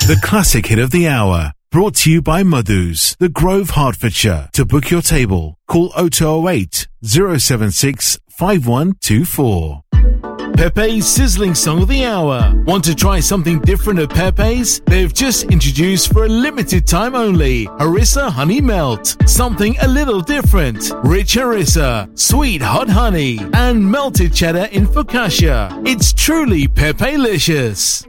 The classic hit of the hour. Brought to you by Madhu's, The Grove, Hertfordshire. To book your table, call 0208 076 5124. Pepe's Sizzling Song of the Hour. Want to try something different at Pepe's? They've just introduced for a limited time only Harissa Honey Melt. Something a little different. Rich harissa, sweet hot honey, and melted cheddar in focaccia. It's truly Pepe-licious.